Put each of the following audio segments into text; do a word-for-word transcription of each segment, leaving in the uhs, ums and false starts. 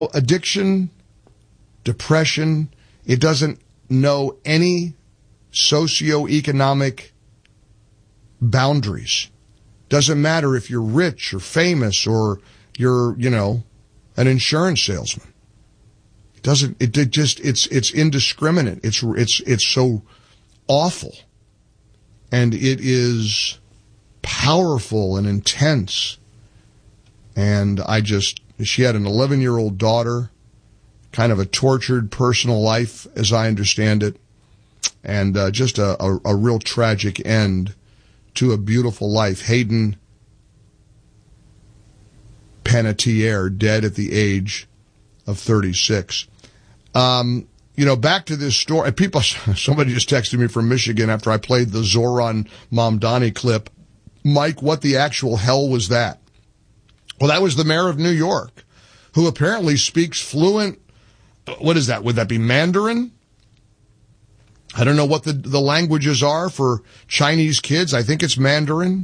addiction, depression. It doesn't know any socioeconomic boundaries. Doesn't matter if you're rich or famous or you're, you know, an insurance salesman. It doesn't, it, it just, it's, it's indiscriminate. It's, it's, it's so awful. And it is powerful and intense. And I just, she had an eleven-year-old daughter, kind of a tortured personal life, as I understand it, and uh, just a, a, a real tragic end to a beautiful life. Hayden Panettiere, dead at the age of thirty-six. Um, you know, back to this story. People, somebody just texted me from Michigan after I played the Zoran Mamdani clip. Mike, what the actual hell was that? Well, that was the mayor of New York, who apparently speaks fluent, what is that? Would that be Mandarin? I don't know what the, the languages are for Chinese kids. I think it's Mandarin.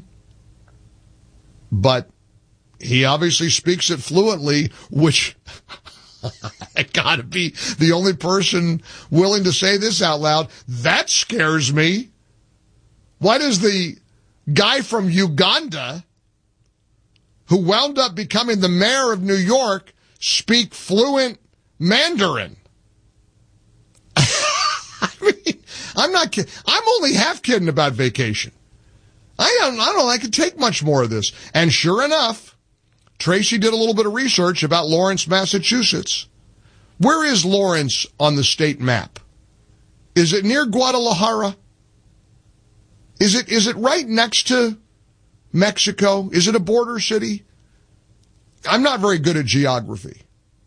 But he obviously speaks it fluently, which I gotta be the only person willing to say this out loud. That scares me. Why does the guy from Uganda, who wound up becoming the mayor of New York, speak fluent Mandarin? I mean, I'm not kidding. I'm only half kidding about vacation. I don't, I don't know. I could take much more of this. And sure enough, Tracy did a little bit of research about Lawrence, Massachusetts. Where is Lawrence on the state map? Is it near Guadalajara? Is it, is it right next to Mexico? Is it a border city? I'm not very good at geography.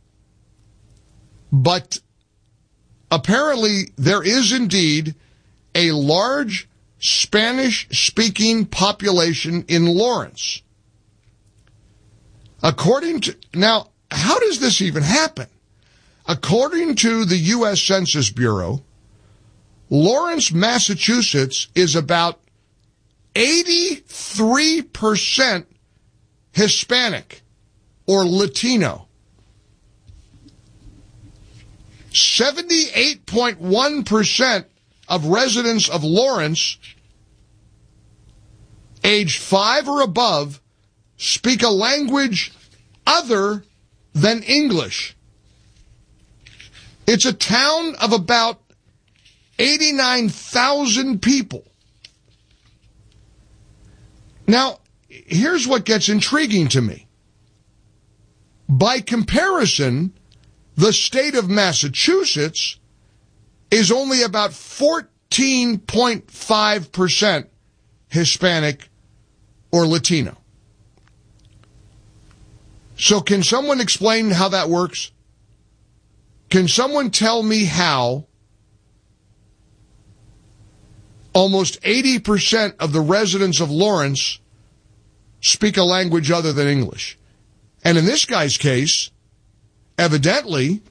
But apparently there is indeed a large Spanish-speaking population in Lawrence. According to, now, how does this even happen? According to the U S Census Bureau, Lawrence, Massachusetts is about eighty-three percent Hispanic or Latino. seventy-eight point one percent of residents of Lawrence age five or above speak a language other than English. It's a town of about eighty-nine thousand people. Now, here's what gets intriguing to me. By comparison, the state of Massachusetts is only about fourteen point five percent Hispanic or Latino. So can someone explain how that works? Can someone tell me how almost eighty percent of the residents of Lawrence speak a language other than English? And in this guy's case, evidently,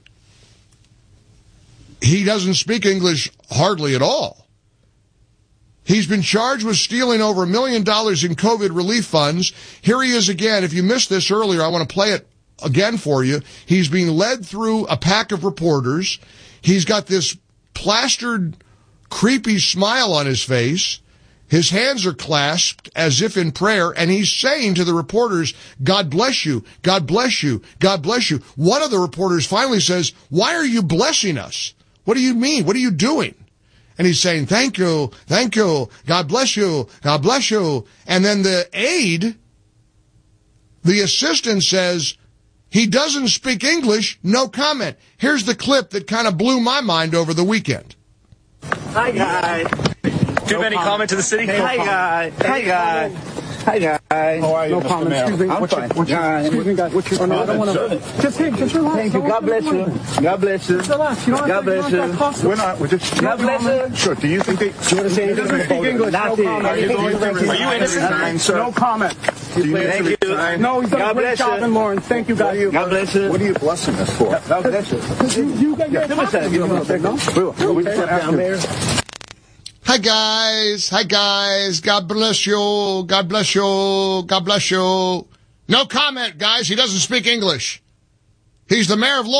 he doesn't speak English hardly at all. He's been charged with stealing over a million dollars in COVID relief funds. Here he is again. If you missed this earlier, I want to play it again for you. He's being led through a pack of reporters. He's got this plastered, creepy smile on his face. His hands are clasped as if in prayer, and he's saying to the reporters, God bless you, God bless you, God bless you. One of the reporters finally says, why are you blessing us? What do you mean? What are you doing? And he's saying, thank you, thank you, God bless you, God bless you. And then the aide, the assistant says, he doesn't speak English, no comment. Here's the clip that kind of blew my mind over the weekend. Hi, guys. Do you have any comment to the city? Hey, hi, guys. Hi, guys. Hi, guys. How are you, no Mister comment. Mayor? Excuse me. I'm what's fine. Your, what's your, Yeah, excuse me, guys. What's your, oh, no, I don't want to. Just, hey, just relax. Thank you. God bless you. God bless you. Relax. You don't God bless you. We're not. We're just. God bless you. Sure. Do you think they? Do you want to say anything? Doesn't speak English. No comment. Are you going to Are you innocent? sir? No comment. Do you Thank need to you. resign? No, he's done God a great bless job you. in Lawrence. Thank you, guys. God bless you. What are you blessing us for? God bless you. You, you got your Give us that. Give us that. No. We just down there. Hi, guys. Hi, guys. God bless you. God bless you. God bless you. No comment, guys. He doesn't speak English. He's the mayor of